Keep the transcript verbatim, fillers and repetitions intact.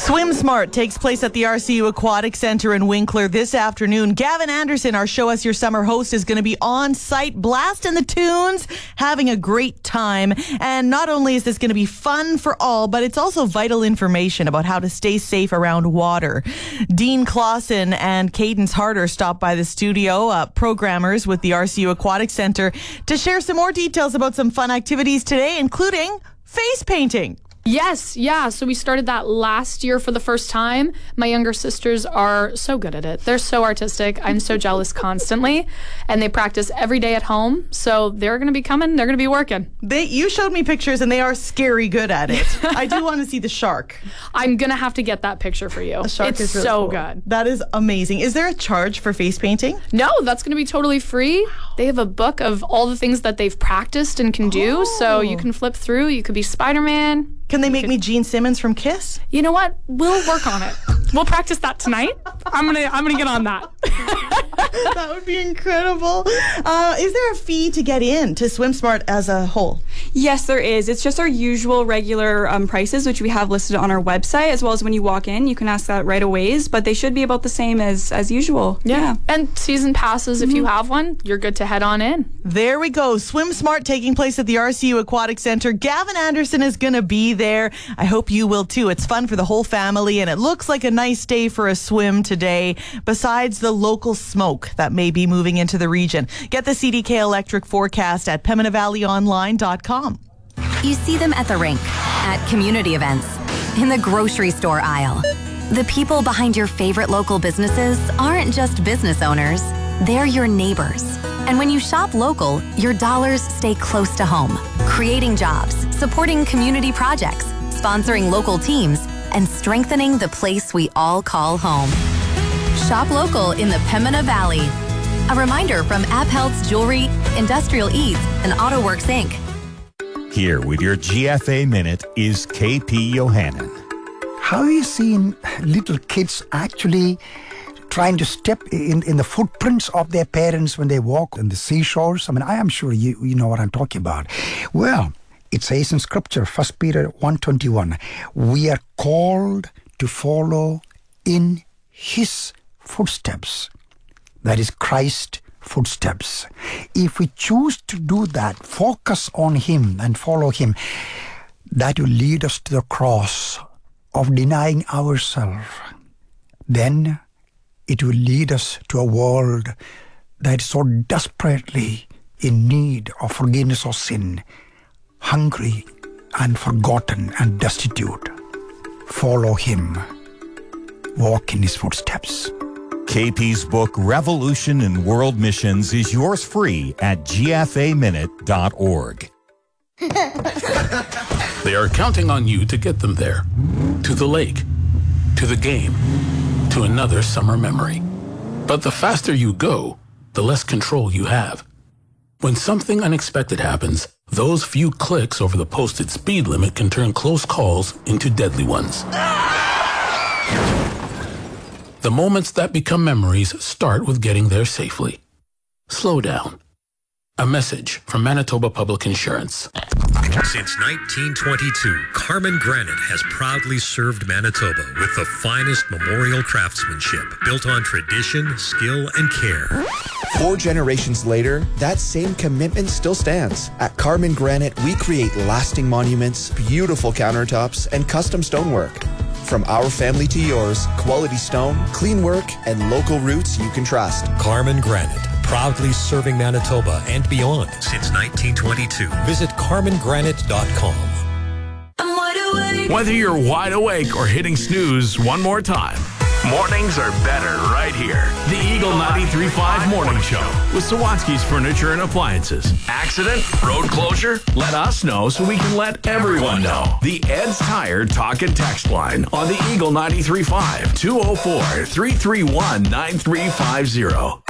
Swim Smart takes place at the R C U Aquatic Center in Winkler this afternoon. Gavin Anderson, our Show Us Your Summer host, is going to be on site blasting the tunes, having a great time. And not only is this going to be fun for all, but it's also vital information about how to stay safe around water. Dean Clausen and Cadence Harder stopped by the studio, uh, programmers with the R C U Aquatic Center, to share some more details about some fun activities today, including face painting. Yes, yeah. So we started that last year for the first time. My younger sisters are so good at it. They're so artistic. I'm so jealous constantly. And they practice every day at home. So they're going to be coming. They're going to be working. They, you showed me pictures and they are scary good at it. I do want to see the shark. I'm going to have to get that picture for you. The shark it's is really so cool. good. That is amazing. Is there a charge for face painting? No, that's going to be totally free. They have a book of all the things that they've practiced and can do. Oh. So you can flip through. You could be Spider-Man. Can they make me Gene Simmons from Kiss? You know what? We'll work on it. We'll practice that tonight. I'm gonna I'm gonna get on that. That would be incredible. Uh, is there a fee to get in to Swim Smart as a whole? Yes, there is. It's just our usual regular um, prices, which we have listed on our website, as well as when you walk in. You can ask that right away, but they should be about the same as, as usual. Yeah. yeah. And season passes, if mm-hmm. you have one, you're good to head on in. There we go. Swim Smart taking place at the R C U Aquatic Center. Gavin Anderson is going to be there. I hope you will too. It's fun for the whole family, and it looks like a nice day for a swim today, besides the local smoke that may be moving into the region. Get the C D K Electric forecast at Pembina Valley Online dot com. You see them at the rink, at community events, in the grocery store aisle. The people behind your favorite local businesses aren't just business owners, they're your neighbors. And when you shop local, your dollars stay close to home, creating jobs, supporting community projects, sponsoring local teams, and strengthening the place we all call home. Shop local in the Pembina Valley. A reminder from AppHealth's Jewelry, Industrial Eats, and AutoWorks Incorporated. Here with your G F A Minute is K P Yohannan. Have you seen little kids actually trying to step in, in the footprints of their parents when they walk on the seashores? I mean, I am sure you, you know what I'm talking about. Well, it says in Scripture, First Peter one twenty-one, we are called to follow in His footsteps. That is Christ's footsteps. If we choose to do that, focus on Him and follow Him, that will lead us to the cross of denying ourselves. Then it will lead us to a world that is so desperately in need of forgiveness of sin, hungry and forgotten and destitute. Follow Him. Walk in His footsteps. K P's book, Revolution in World Missions, is yours free at G F A minute dot org. They are counting on you to get them there. To the lake. To the game. To another summer memory. But the faster you go, the less control you have. When something unexpected happens, those few clicks over the posted speed limit can turn close calls into deadly ones. The moments that become memories start with getting there safely. Slow down. A message from Manitoba Public Insurance. Since nineteen twenty-two, Carmen Granite has proudly served Manitoba with the finest memorial craftsmanship built on tradition, skill, and care. Four generations later, that same commitment still stands. At Carmen Granite, we create lasting monuments, beautiful countertops, and custom stonework. From our family to yours, quality stone, clean work, and local roots you can trust. Carmen Granite, proudly serving Manitoba and beyond since nineteen twenty-two. Visit carmen granite dot com. Whether you're wide awake or hitting snooze one more time, mornings are better right here. The Eagle ninety-three point five Morning Show with Sawatsky's Furniture and Appliances. Accident? Road closure? Let us know so we can let everyone know. The Ed's Tire Talk and Text line on the Eagle ninety-three point five, two oh four, three three one, nine three five zero.